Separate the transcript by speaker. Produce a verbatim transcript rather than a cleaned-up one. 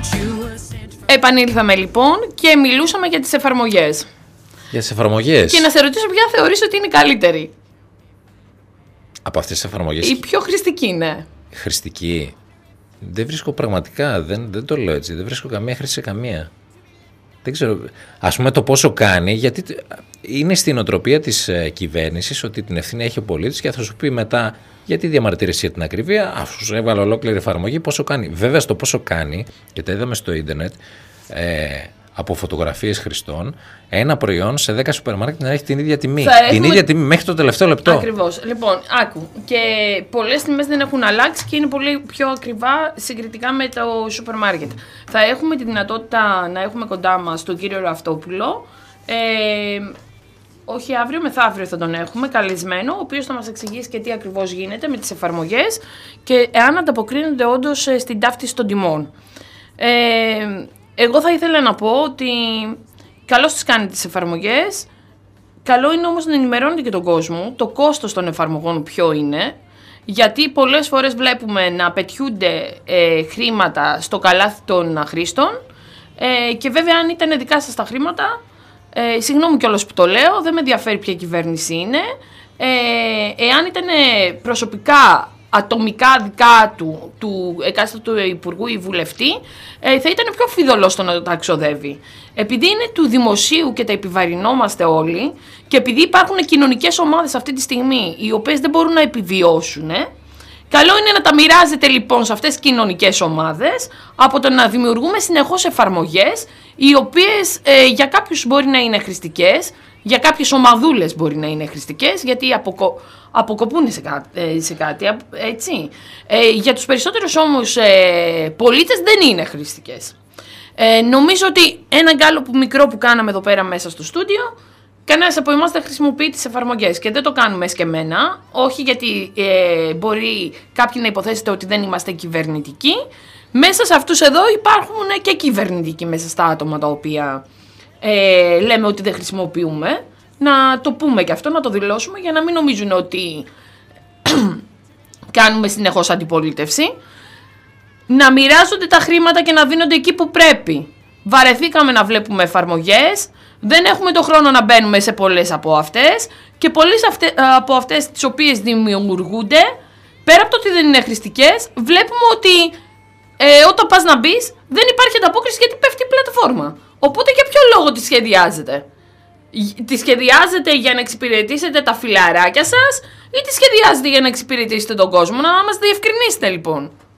Speaker 1: Επανήλθαμε λοιπόν και μιλούσαμε για τις εφαρμογές.
Speaker 2: Για τις εφαρμογές.
Speaker 1: Και να σε ρωτήσω ποια θεωρείς ότι είναι η καλύτερη.
Speaker 2: Από αυτές τις εφαρμογές.
Speaker 1: Η πιο χρηστική, ναι.
Speaker 2: Χρηστική. Δεν βρίσκω πραγματικά, δεν, δεν το λέω έτσι, δεν βρίσκω καμία χρήση σε καμία. Δεν ξέρω, ας πούμε το πόσο κάνει, γιατί είναι στην οτροπία της ε, κυβέρνησης ότι την ευθύνη έχει ο πολίτης και θα σου πει μετά γιατί διαμαρτύρεσαι για την ακριβία, αφού σου έβαλε ολόκληρη εφαρμογή, πόσο κάνει. Βέβαια στο πόσο κάνει, και τα είδαμε στο ίντερνετ, ε, από φωτογραφίες χρηστών, ένα προϊόν σε δέκα σούπερ μάρκετ να έχει την ίδια τιμή.
Speaker 1: Θα
Speaker 2: την
Speaker 1: έχουμε...
Speaker 2: ίδια τιμή μέχρι το τελευταίο λεπτό.
Speaker 1: Ακριβώς. Λοιπόν, άκου. Και πολλές τιμές δεν έχουν αλλάξει και είναι πολύ πιο ακριβά συγκριτικά με το σούπερ μάρκετ. Θα έχουμε τη δυνατότητα να έχουμε κοντά μας τον κύριο Ραφτόπουλο. Ε, όχι αύριο, μεθαύριο θα τον έχουμε καλεσμένο, ο οποίος θα μας εξηγήσει και τι ακριβώς γίνεται με τις εφαρμογές και εάν ανταποκρίνονται όντως στην ταύτιση των τιμών. Ε, εγώ θα ήθελα να πω ότι καλώς τις κάνει τις εφαρμογές, καλό είναι όμως να ενημερώνετε και τον κόσμο το κόστος των εφαρμογών ποιο είναι, γιατί πολλές φορές βλέπουμε να πετιούνται ε, χρήματα στο καλάθι των χρήστων ε, και βέβαια αν ήταν δικά σας τα χρήματα, ε, συγγνώμη κιόλας που το λέω, δεν με ενδιαφέρει ποια κυβέρνηση είναι, ε, εάν ήταν προσωπικά ατομικά δικά του, του εκάστοτου υπουργού ή βουλευτή, ε, θα ήταν πιο φιδωλό στο να τα ξοδεύει. Επειδή είναι του δημοσίου και τα επιβαρυνόμαστε όλοι και επειδή υπάρχουν κοινωνικές ομάδες αυτή τη στιγμή οι οποίες δεν μπορούν να επιβιώσουν, ε, καλό είναι να τα μοιράζετε λοιπόν σε αυτές τις κοινωνικές ομάδες από το να δημιουργούμε συνεχώς εφαρμογές οι οποίες ε, για κάποιους μπορεί να είναι χρηστικές, για κάποιες ομαδούλες μπορεί να είναι χρηστικές, γιατί αποκο... αποκοπούν σε, κά... σε κάτι, έτσι. Ε, για τους περισσότερους όμως ε, πολίτες δεν είναι χρηστικές. Ε, νομίζω ότι ένα γκάλο που μικρό που κάναμε εδώ πέρα μέσα στο στούντιο, κανένας από εμάς δεν χρησιμοποιεί τις εφαρμογές και δεν το κάνουμε εσκεμμένα, όχι γιατί ε, μπορεί κάποιοι να υποθέσετε ότι δεν είμαστε κυβερνητικοί. Μέσα σε αυτούς εδώ υπάρχουν και κυβερνητικοί μέσα στα άτομα τα οποία ε, λέμε ότι δεν χρησιμοποιούμε. Να το πούμε και αυτό, να το δηλώσουμε για να μην νομίζουν ότι κάνουμε συνεχώς αντιπολίτευση. Να μοιράζονται τα χρήματα και να δίνονται εκεί που πρέπει. Βαρεθήκαμε να βλέπουμε εφαρμογές, δεν έχουμε το χρόνο να μπαίνουμε σε πολλές από αυτές και πολλές αυτές, από αυτές τις οποίες δημιουργούνται, πέρα από το ότι δεν είναι χρηστικές, βλέπουμε ότι ε, όταν πας να μπεις δεν υπάρχει ανταπόκριση γιατί πέφτει η πλατφόρμα. Οπότε για ποιο λόγο τη σχεδιάζετε? Τη σχεδιάζετε για να εξυπηρετήσετε τα φιλαράκια σας ή τη σχεδιάζετε για να εξυπηρετήσετε τον κόσμο? Να μας διευκρινίσετε λοιπόν.